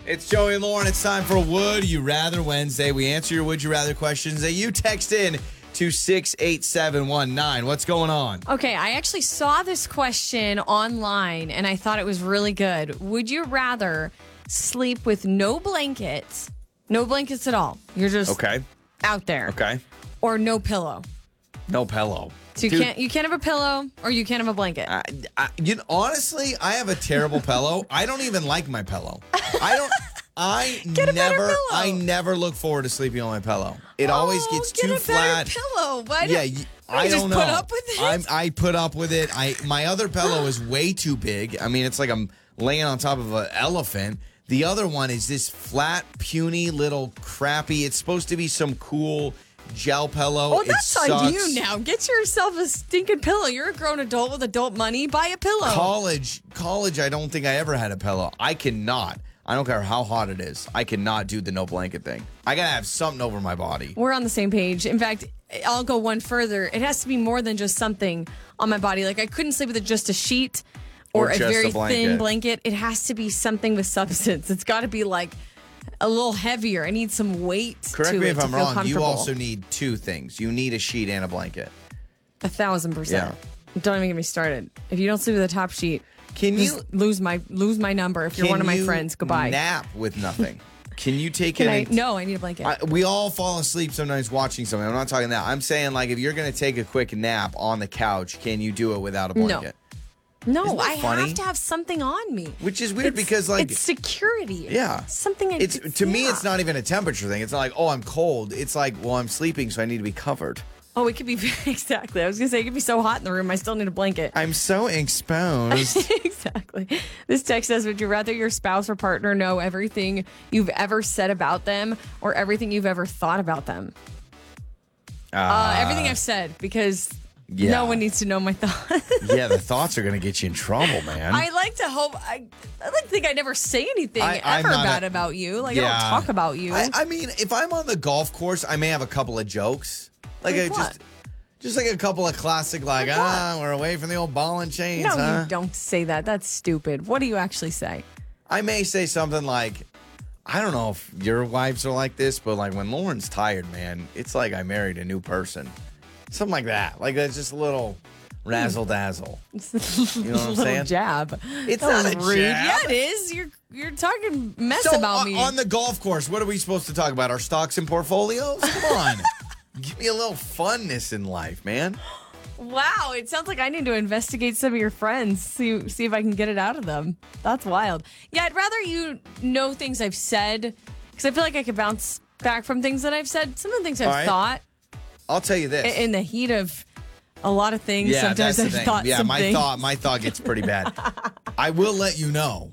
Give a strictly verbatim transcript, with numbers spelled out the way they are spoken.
It's Joey and Lauren. It's time for Would You Rather Wednesday. We answer your Would You Rather questions that you text in to six eight seven one nine. What's going on? Okay, I actually saw this question online and I thought it was really good. Would you rather sleep with no blankets, no blankets at all? You're just Okay. out there. Okay. Or no pillow? No pillow. So you Dude, can't you can't have a pillow or you can't have a blanket. I, I, you know, honestly, I have a terrible pillow. I don't even like my pillow. I don't. I Get a better never. pillow. I never look forward to sleeping on my pillow. It always Oh, gets get too a flat. better pillow. Why Yeah, don't- y- why I you don't just know. put up with it? I'm, I put up with it. I my other pillow is way too big. I mean, it's like I'm laying on top of an elephant. The other one is this flat, puny little crappy. It's supposed to be some cool gel pillow. Oh, It that's on sucks. you now. Get yourself a stinking pillow. You're a grown adult with adult money. Buy a pillow. College, college. I don't think I ever had a pillow. I cannot. I don't care how hot it is. I cannot do the no blanket thing. I gotta have something over my body. We're on the same page. In fact, I'll go one further. It has to be more than just something on my body. Like I couldn't sleep with just a sheet or, Or a just very a blanket. thin blanket. It has to be something with substance. It's got to be like a little heavier. I need some weight Correct to me it if to I'm feel wrong. You comfortable. also need two things. You need a sheet and a blanket. A thousand percent. Don't even get me started. If you don't sleep with a top sheet, Can you just lose my lose my number. If you're can one of my you friends, goodbye. Nap with nothing. Can you take Can it? I? No, I need a blanket. I, we all fall asleep sometimes watching something. I'm not talking that. I'm saying like if you're gonna take a quick nap on the couch, can you do it without a No. blanket? no, Isn't that I funny? have to have something on me. Which is weird It's- because like it's security. yeah, something. I, It's to me, yeah. it's not even a temperature thing. It's not like oh I'm cold. It's like well I'm sleeping, so I need to be covered. Oh, it could be exactly. I was gonna say it could be so hot in the room. I still need a blanket. I'm so exposed. Exactly. This text says, would you rather your spouse or partner know everything you've ever said about them or everything you've ever thought about them? Uh, everything I've said, because yeah. no one needs to know my thoughts. Yeah, the thoughts are gonna get you in trouble, man. I like to hope, I, I like to think I never say anything I- I'm ever not bad a- about you. Like, I Yeah. don't talk about you. I, I mean, if I'm on the golf course, I may have a couple of jokes, like, Like I what? just, just like a couple of classic, like, Like ah, we're away from the old ball and chains, no, huh? you don't say that. That's stupid. What do you actually say? I may say something like, I don't know if your wives are like this, but like when Lauren's tired, man, it's like I married a new person, something like that. Like that's just a little razzle dazzle. You know what I'm saying? Jab. It's That not was a rude. jab. Yeah, it is. You're you're talking mess So about uh, me. on the golf course, what are we supposed to talk about? Our stocks and portfolios? Come on, give me a little funness in life, man. Wow, it sounds like I need to investigate some of your friends, see see if I can get it out of them. That's wild. Yeah, I'd rather you know things I've said, because I feel like I could bounce back from things that I've said. Some of the things I've All right. thought I'll tell you this. i- in the heat of a lot of things. Yeah, sometimes that's the I've thing. thought Yeah, some my things. thought my thought gets pretty bad. I will let you know